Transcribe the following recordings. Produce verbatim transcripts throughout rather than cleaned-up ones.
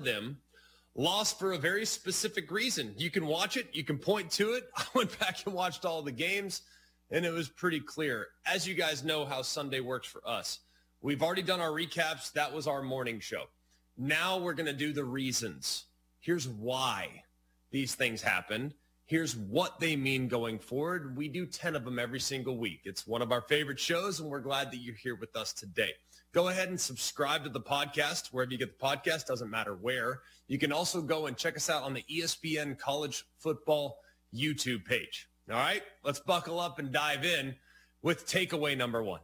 them lost for a very specific reason. You can watch it. You can point to it. I went back and watched all the games, and it was pretty clear. As you guys know how Sunday works for us. We've already done our recaps. That was our morning show. Now we're going to do the reasons. Here's why these things happened. Here's what they mean going forward. We do ten of them every single week. It's one of our favorite shows, and we're glad that you're here with us today. Go ahead and subscribe to the podcast wherever you get the podcast. Doesn't matter where. You can also go and check us out on the E S P N College Football YouTube page. All right, let's buckle up and dive in with takeaway number one.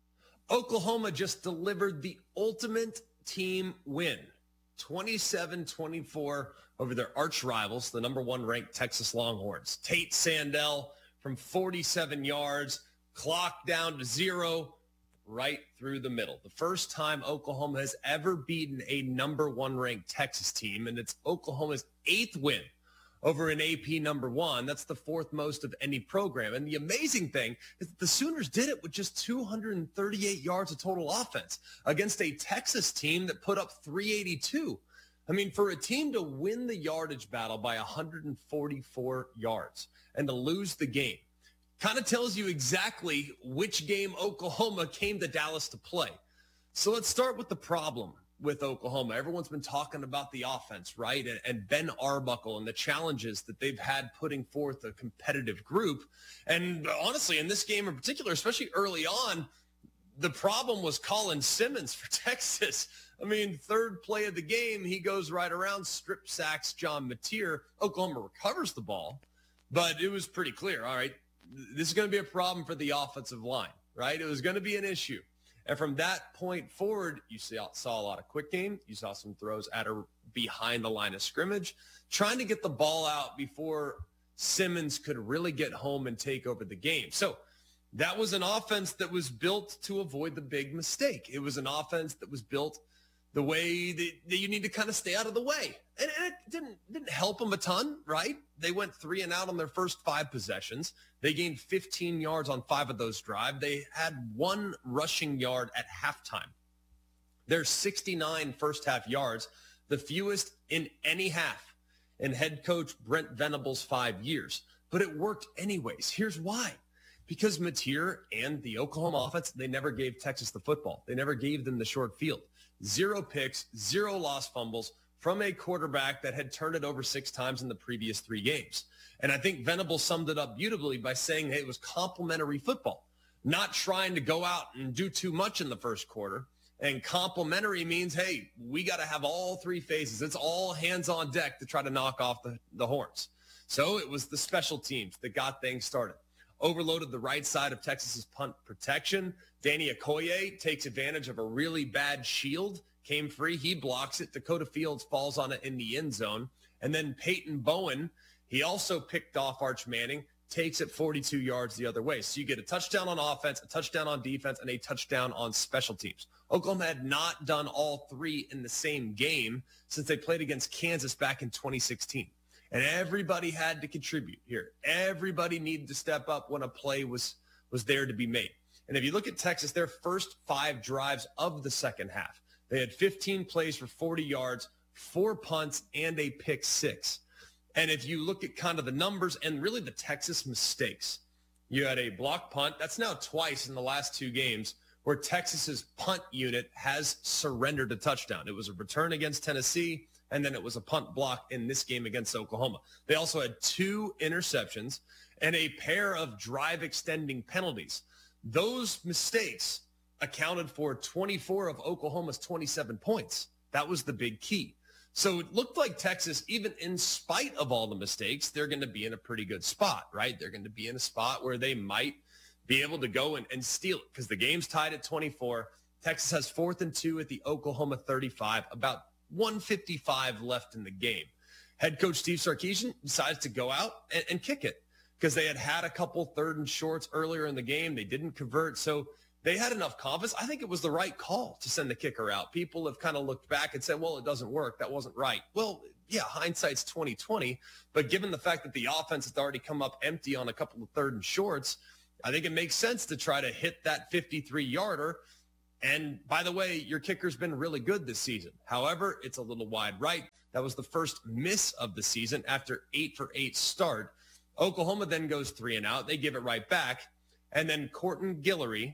Oklahoma just delivered the ultimate team win, twenty-seven twenty-four over their arch rivals, the number one ranked Texas Longhorns. Tate Sandell from forty-seven yards, clock down to zero, right through the middle. The first time Oklahoma has ever beaten a number one ranked Texas team, and it's Oklahoma's eighth win over an A P number one. That's the fourth most of any program. And the amazing thing is that the Sooners did it with just two hundred thirty-eight yards of total offense against a Texas team that put up three eighty-two. I mean, for a team to win the yardage battle by one hundred forty-four yards and to lose the game kind of tells you exactly which game Oklahoma came to Dallas to play. So let's start with the problem with Oklahoma. Everyone's been talking about the offense, right? And, and Ben Arbuckle and the challenges that they've had putting forth a competitive group. And honestly, in this game in particular, especially early on, the problem was Colin Simmons for Texas. I mean, third play of the game, he goes right around, strip sacks John Mateer. Oklahoma recovers the ball, but it was pretty clear, all right, this is going to be a problem for the offensive line, right? It was going to be an issue. And from that point forward, you saw, saw a lot of quick game. You saw some throws at or behind the line of scrimmage, trying to get the ball out before Simmons could really get home and take over the game. So that was an offense that was built to avoid the big mistake. It was an offense that was built the way that, that you need to kind of stay out of the way. And, and it didn't, didn't help them a ton, right? They went three and out on their first five possessions. They gained fifteen yards on five of those drives. They had one rushing yard at halftime. There's sixty-nine first half yards, the fewest in any half in head coach Brent Venables' five years. But it worked anyways. Here's why. Because Mateer and the Oklahoma offense, they never gave Texas the football. They never gave them the short field. Zero picks, zero lost fumbles from a quarterback that had turned it over six times in the previous three games. And I think Venables summed it up beautifully by saying, hey, it was complimentary football, not trying to go out and do too much in the first quarter. And complimentary means, hey, we got to have all three phases. It's all hands on deck to try to knock off the, the horns. So it was the special teams that got things started. Overloaded the right side of Texas's punt protection. Danny Okoye takes advantage of a really bad shield, came free. He blocks it. Dakota Fields falls on it in the end zone. And then Peyton Bowen, he also picked off Arch Manning, takes it forty-two yards the other way. So you get a touchdown on offense, a touchdown on defense, and a touchdown on special teams. Oklahoma had not done all three in the same game since they played against Kansas back in twenty sixteen. And everybody had to contribute here. Everybody needed to step up when a play was, was there to be made. And if you look at Texas, their first five drives of the second half, they had fifteen plays for forty yards, four punts, and a pick six. And if you look at kind of the numbers and really the Texas mistakes, you had a block punt. That's now twice in the last two games where Texas's punt unit has surrendered a touchdown. It was a return against Tennessee, and then it was a punt block in this game against Oklahoma. They also had two interceptions and a pair of drive-extending penalties. Those mistakes accounted for twenty-four of Oklahoma's twenty-seven points. That was the big key. So it looked like Texas, even in spite of all the mistakes, they're going to be in a pretty good spot, right? They're going to be in a spot where they might be able to go and, and steal it because the game's tied at twenty-four. Texas has fourth and two at the Oklahoma thirty-five, about one fifty-five left in the game. Head coach Steve Sarkisian decides to go out and, and kick it because they had had a couple third and shorts earlier in the game. They didn't convert, so they had enough confidence. I think it was the right call to send the kicker out. People have kind of looked back and said, well, it doesn't work. That wasn't right. Well, yeah, hindsight's twenty twenty, but given the fact that the offense has already come up empty on a couple of third and shorts, I think it makes sense to try to hit that fifty-three yarder And by the way, your kicker's been really good this season. However, it's a little wide right. That was the first miss of the season after eight for eight start. Oklahoma then goes three and out. They give it right back. And then Corton Guillory,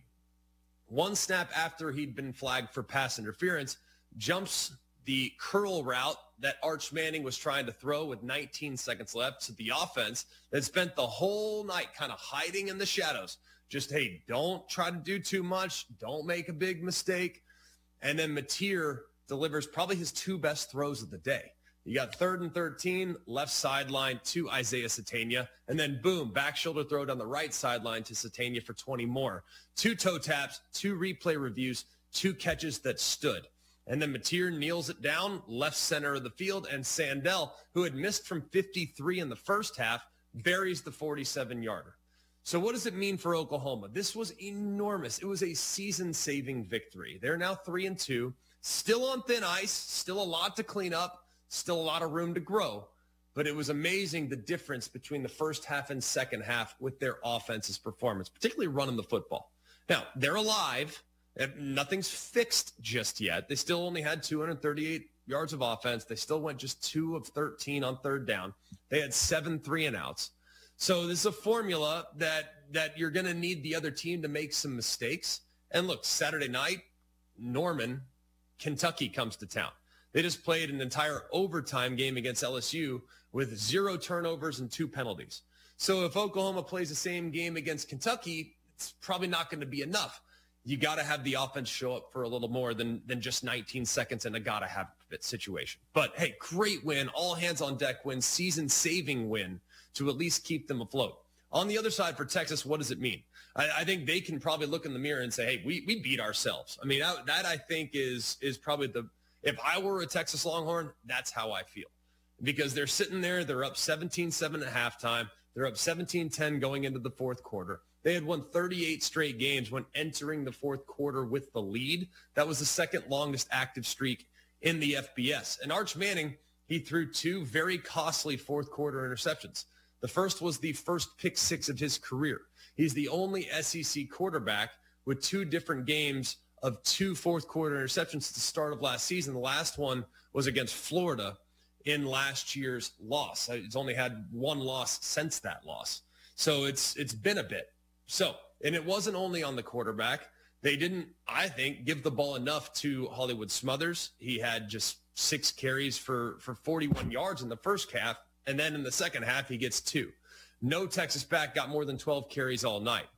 one snap after he'd been flagged for pass interference, jumps the curl route that Arch Manning was trying to throw with nineteen seconds left to the offense that spent the whole night kind of hiding in the shadows. Just, hey, don't try to do too much. Don't make a big mistake. And then Mateer delivers probably his two best throws of the day. You got third and thirteen, left sideline to Isaiah Satania. And then, boom, back shoulder throw down the right sideline to Satania for twenty more. Two toe taps, two replay reviews, two catches that stood. And then Mateer kneels it down, left center of the field, and Sandell, who had missed from fifty-three in the first half, buries the forty-seven-yarder. So what does it mean for Oklahoma? This was enormous. It was a season-saving victory. They're now three and two, still on thin ice, still a lot to clean up, still a lot of room to grow. But it was amazing the difference between the first half and second half with their offense's performance, particularly running the football. Now, they're alive. Nothing's fixed just yet. They still only had two hundred thirty-eight yards of offense. They still went just two of thirteen on third down. They had seven three and outs. So this is a formula that that you're going to need the other team to make some mistakes. And look, Saturday night, Norman, Kentucky comes to town. They just played an entire overtime game against L S U with zero turnovers and two penalties. So if Oklahoma plays the same game against Kentucky, it's probably not going to be enough. You got to have the offense show up for a little more than, than just nineteen seconds in a got to have it situation. But hey, great win, all hands on deck win, season-saving win to at least keep them afloat. On the other side for Texas, what does it mean? I, I think they can probably look in the mirror and say, hey, we we beat ourselves. I mean, that, that I think is is probably the – if I were a Texas Longhorn, that's how I feel. Because they're sitting there, they're up seventeen seven at halftime. They're up seventeen ten going into the fourth quarter. They had won thirty-eight straight games when entering the fourth quarter with the lead. That was the second longest active streak in the F B S. And Arch Manning, he threw two very costly fourth quarter interceptions. The first was the first pick six of his career. He's the only S E C quarterback with two different games of two fourth quarter interceptions at the start of last season. The last one was against Florida in last year's loss. It's only had one loss since that loss. So it's it's been a bit. So, and it wasn't only on the quarterback. They didn't, I think, give the ball enough to Hollywood Smothers. He had just six carries for, for forty-one yards in the first half. And then in the second half, he gets two. No Texas back got more than twelve carries all night.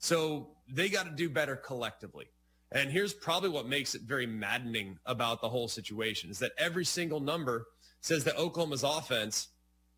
So they got to do better collectively. And here's probably what makes it very maddening about the whole situation is that every single number says that Oklahoma's offense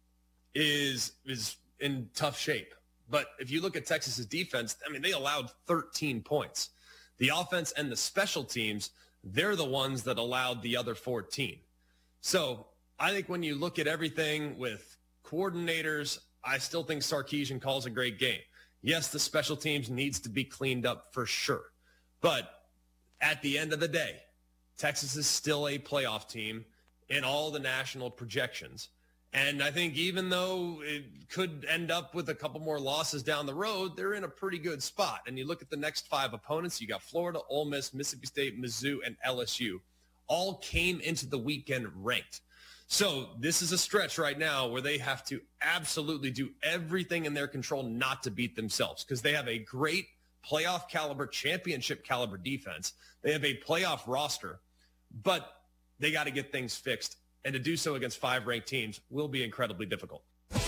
is is in tough shape. But if you look at Texas's defense, I mean, they allowed thirteen points. The offense and the special teams, they're the ones that allowed the other fourteen. So I think when you look at everything with coordinators, I still think Sarkisian calls a great game. Yes, the special teams needs to be cleaned up for sure. But at the end of the day, Texas is still a playoff team in all the national projections. And I think even though it could end up with a couple more losses down the road, they're in a pretty good spot. And you look at the next five opponents, you got Florida, Ole Miss, Mississippi State, Mizzou, and L S U. All came into the weekend ranked. So this is a stretch right now where they have to absolutely do everything in their control not to beat themselves because they have a great playoff caliber, championship caliber defense. They have a playoff roster, but they got to get things fixed. And to do so against five ranked teams will be incredibly difficult.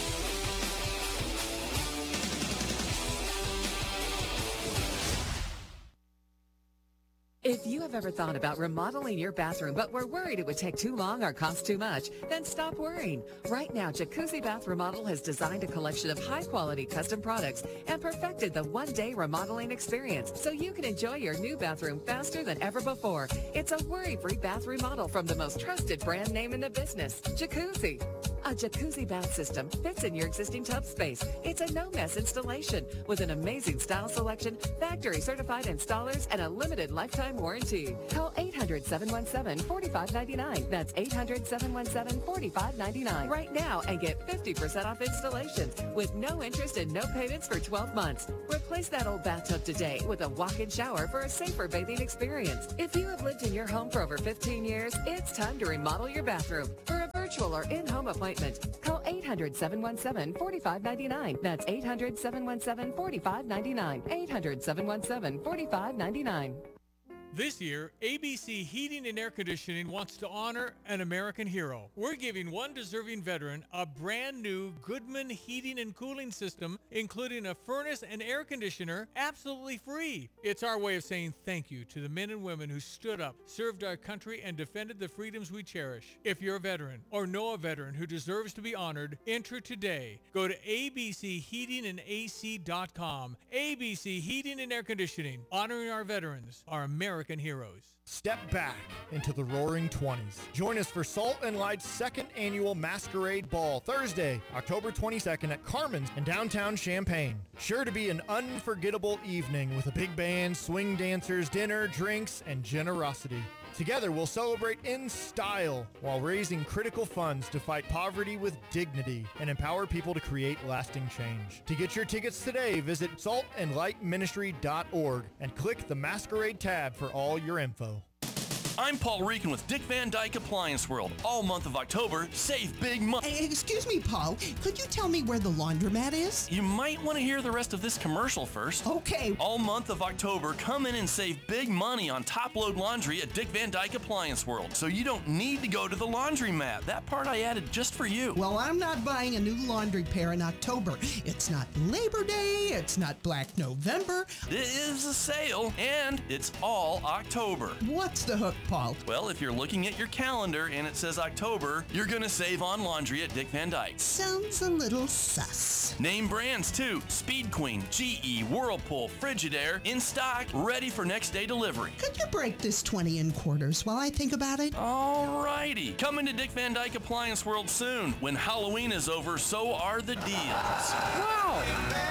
If you have ever thought about remodeling your bathroom but were worried it would take too long or cost too much, then stop worrying. Right now, Jacuzzi Bath Remodel has designed a collection of high-quality custom products and perfected the one-day remodeling experience so you can enjoy your new bathroom faster than ever before. It's a worry-free bath remodel from the most trusted brand name in the business, Jacuzzi. A A jacuzzi bath system fits in your existing tub space. It's a no-mess installation with an amazing style selection, factory certified installers, and a limited lifetime warranty. Call eight hundred, seven one seven, four five nine nine. That's eight hundred, seven one seven, four five nine nine right now and get fifty percent off installations with no interest and no payments for twelve months. Replace that old bathtub today with a walk-in shower for a safer bathing experience. If you have lived in your home for over fifteen years, it's time to remodel your bathroom. For a virtual or in-home appointment, call eight hundred, seven one seven, four five nine nine. That's eight hundred, seven one seven, four five nine nine. eight hundred, seven one seven, four five nine nine. This year, A B C Heating and Air Conditioning wants to honor an American hero. We're giving one deserving veteran a brand new Goodman heating and cooling system, including a furnace and air conditioner, absolutely free. It's our way of saying thank you to the men and women who stood up, served our country, and defended the freedoms we cherish. If you're a veteran or know a veteran who deserves to be honored, enter today. Go to A B C heating and A C dot com. A B C Heating and Air Conditioning, honoring our veterans, our American heroes. Step back into the roaring twenties. Join us for Salt and Light's second annual Masquerade Ball, Thursday, October twenty-second at Carmen's in downtown Champaign. Sure to be an unforgettable evening with a big band, swing dancers, dinner, drinks, and generosity. Together, we'll celebrate in style while raising critical funds to fight poverty with dignity and empower people to create lasting change. To get your tickets today, visit salt and light ministry dot org and click the Masquerade tab for all your info. I'm Paul Reekin with Dick Van Dyke Appliance World. All month of October, save big money. Hey, excuse me, Paul. Could you tell me where the laundromat is? You might want to hear the rest of this commercial first. Okay. All month of October, come in and save big money on top-load laundry at Dick Van Dyke Appliance World. So you don't need to go to the laundromat. That part I added just for you. Well, I'm not buying a new laundry pair in October. It's not Labor Day. It's not Black November. It is a sale, and it's all October. What's the hook, Paul? Well, if you're looking at your calendar and it says October, you're going to save on laundry at Dick Van Dyke. Sounds a little sus. Name brands too. Speed Queen, G E, Whirlpool, Frigidaire, in stock, ready for next day delivery. Could you break this twenty in quarters while I think about it? Alrighty. Come into Dick Van Dyke Appliance World soon. When Halloween is over, so are the deals. Wow!